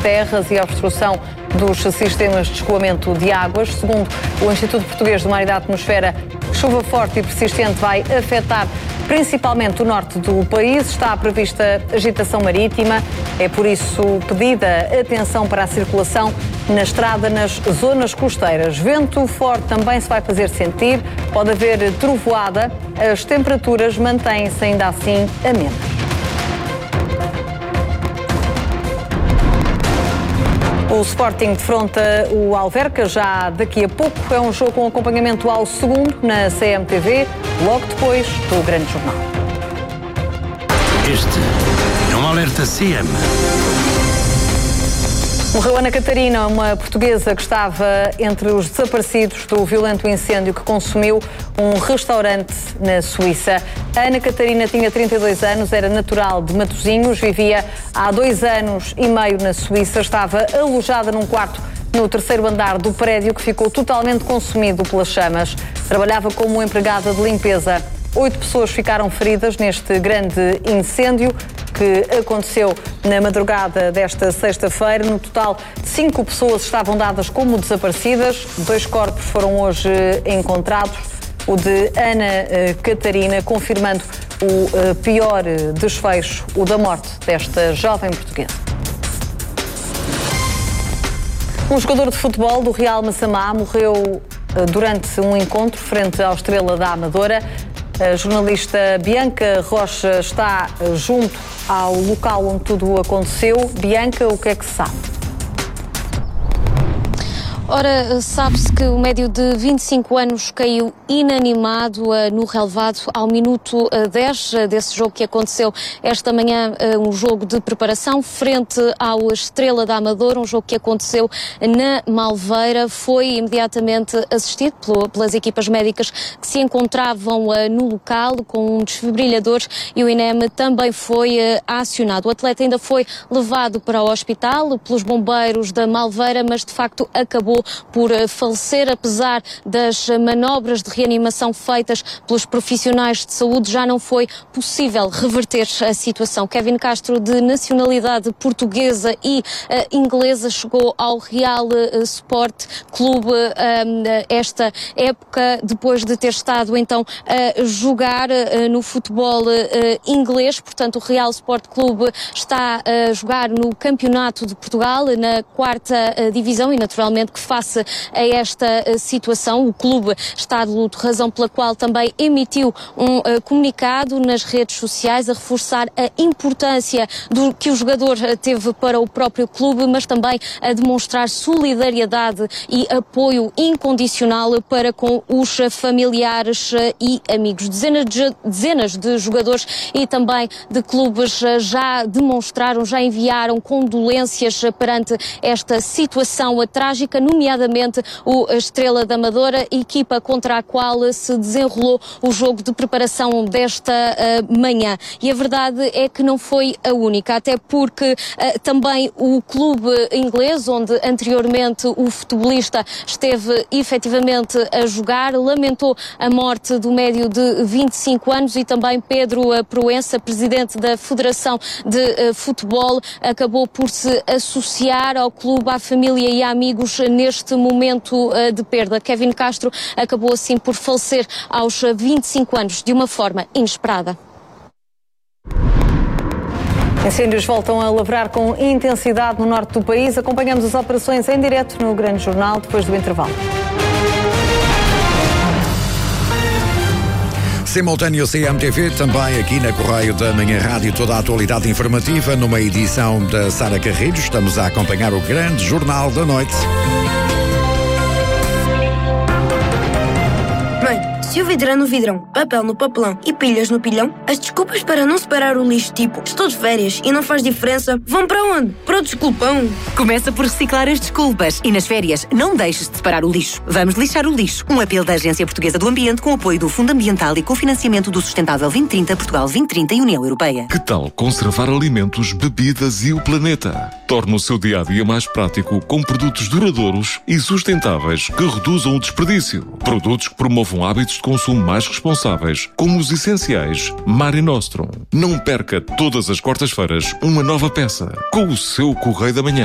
terras e a obstrução dos sistemas de escoamento de águas. Segundo o Instituto Português do Mar e da Atmosfera, chuva forte e persistente vai afetar principalmente o norte do país. Está prevista agitação marítima. É por isso pedida atenção para a circulação na estrada nas zonas costeiras. Vento forte também se vai fazer sentir. Pode haver trovoada. As temperaturas mantêm-se ainda assim amenas. O Sporting defronta o Alverca já daqui a pouco. É um jogo com acompanhamento ao segundo na CMTV, logo depois do Grande Jornal. Este é um alerta CM. Morreu Ana Catarina, uma portuguesa que estava entre os desaparecidos do violento incêndio que consumiu um restaurante na Suíça. A Ana Catarina tinha 32 anos, era natural de Matosinhos, vivia há 2 anos e meio na Suíça, estava alojada num quarto no 3º andar do prédio que ficou totalmente consumido pelas chamas. Trabalhava como empregada de limpeza. 8 pessoas ficaram feridas neste grande incêndio que aconteceu na madrugada desta sexta-feira. No total, 5 pessoas estavam dadas como desaparecidas. 2 corpos foram hoje encontrados. O de Ana Catarina, confirmando o pior desfecho, o da morte desta jovem portuguesa. Um jogador de futebol do Real Massamá morreu durante um encontro frente ao Estrela da Amadora. A jornalista Bianca Rocha está junto ao local onde tudo aconteceu. Bianca, o que é que se sabe? Ora, sabe-se que o médio de 25 anos caiu inanimado no relevado ao minuto 10 desse jogo que aconteceu esta manhã, um jogo de preparação frente ao Estrela da Amadora, um jogo que aconteceu na Malveira. Foi imediatamente assistido pelas equipas médicas que se encontravam no local com desfibrilhadores e o INEM também foi acionado. O atleta ainda foi levado para o hospital pelos bombeiros da Malveira, mas de facto acabou por falecer, apesar das manobras de reanimação feitas pelos profissionais de saúde. Já não foi possível reverter a situação. Kevin Castro, de nacionalidade portuguesa e inglesa, chegou ao Real Sport Clube esta época, depois de ter estado então a jogar no futebol inglês. Portanto, o Real Sport Clube está a jogar no Campeonato de Portugal, na 4ª divisão, e naturalmente que face a esta situação, o clube está de luto, razão pela qual também emitiu um comunicado nas redes sociais a reforçar a importância do que o jogador teve para o próprio clube, mas também a demonstrar solidariedade e apoio incondicional para com os familiares e amigos. Dezenas de jogadores e também de clubes já demonstraram, já enviaram condolências perante esta situação trágica, nomeadamente o Estrela da Amadora, equipa contra a qual se desenrolou o jogo de preparação desta manhã. E a verdade é que não foi a única, até porque também o clube inglês, onde anteriormente o futebolista esteve efetivamente a jogar, lamentou a morte do médio de 25 anos e também Pedro Proença, presidente da Federação de Futebol, acabou por se associar ao clube, à família e a amigos neste momento de perda. Kevin Castro acabou assim por falecer aos 25 anos de uma forma inesperada. Incêndios voltam a lavrar com intensidade no norte do país. Acompanhamos as operações em direto no Grande Jornal depois do intervalo. Simultâneo CMTV, também aqui na Correio da Manhã Rádio, toda a atualidade informativa numa edição da Sara Carrilho. Estamos a acompanhar o Grande Jornal da Noite. Se o vidro é no vidrão, papel no papelão e pilhas no pilhão, as desculpas para não separar o lixo, tipo estou de férias e não faz diferença, vão para onde? Para o desculpão. Começa por reciclar as desculpas e nas férias não deixes de separar o lixo. Vamos lixar o lixo. Um apelo da Agência Portuguesa do Ambiente com apoio do Fundo Ambiental e cofinanciamento do Sustentável 2030, Portugal 2030 e União Europeia. Que tal conservar alimentos, bebidas e o planeta? Torna o seu dia-a-dia mais prático com produtos duradouros e sustentáveis que reduzam o desperdício. Produtos que promovam hábitos de consumo mais responsáveis, como os essenciais Mare Nostrum. Não perca todas as quartas-feiras uma nova peça com o seu Correio da Manhã.